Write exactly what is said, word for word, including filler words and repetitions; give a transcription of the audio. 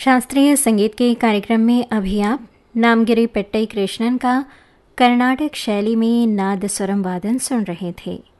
शास्त्रीय संगीत के कार्यक्रम में अभी आप नामगिरी पेट्टई कृष्णन का कर्नाटक शैली में नाद स्वरम वादन सुन रहे थे।